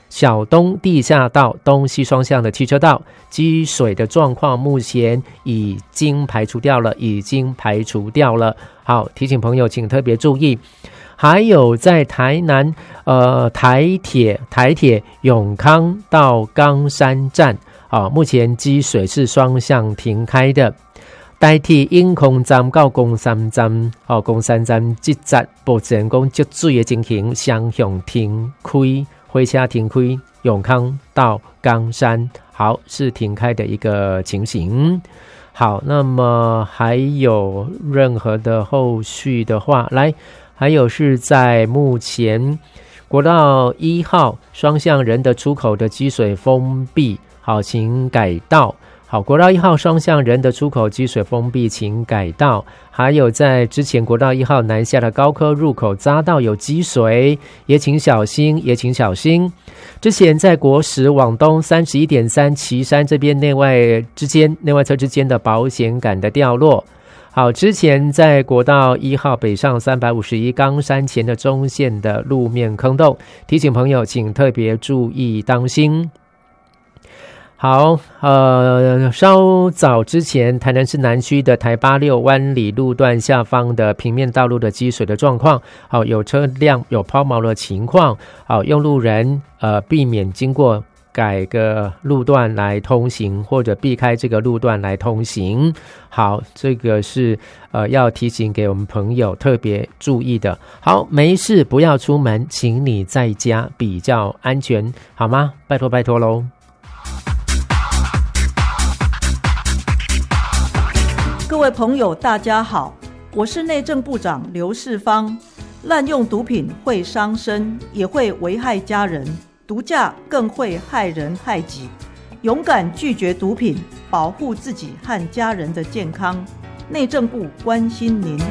小东地下道东西双向的汽车道积水的状况目前已经排除掉了，好，提醒朋友请特别注意。还有在台南台铁永康到冈山站目前积水是双向停开的。台铁永康站到公山站公山站这节目前讲积水的情形双向停开，火车停开，永康到冈山好是停开的一个情形。好，那么还有任何的后续的话，来，还有是在目前国道1号双向人的出口的积水封闭，好，请改道。好，国道1号双向人的出口积水封闭，请改道。还有在之前国道1号南下的高科入口匝道有积水，也请小心。之前在国10往东 31.3 旗山这边内外侧之间的保险杆的掉落。好，之前在国道1号北上351冈山前的中线的路面坑洞，提醒朋友请特别注意当心。好，稍早之前台南市南区的台86湾里路段下方的平面道路的积水的状况，好，有车辆有抛锚的情况，好，用路人避免经过改个路段来通行，或者避开这个路段来通行。好，这个是要提醒给我们朋友特别注意的。好，没事不要出门，请你在家比较安全，好吗？拜托咯。 各位朋友大家好，我是内政部长刘世芳。滥用毒品会伤身，也会危害家人，毒驾更会害人害己。勇敢拒绝毒品，保护自己和家人的健康。内政部关心您。